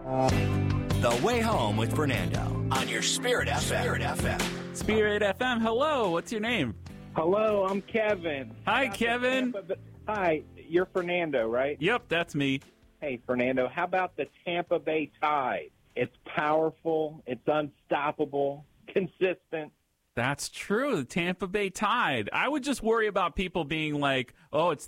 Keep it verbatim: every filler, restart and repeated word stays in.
The Way Home with Fernando on your Spirit F M. Spirit F M. Spirit F M. Hello. What's your name? Hello, I'm Kevin. Hi, How about Kevin. the Tampa Bay- Hi, you're Fernando, right? Yep, that's me. Hey, Fernando, how about the Tampa Bay Tide? It's powerful, it's unstoppable, consistent. That's true. The Tampa Bay Tide. I would just worry about people being like, oh, it's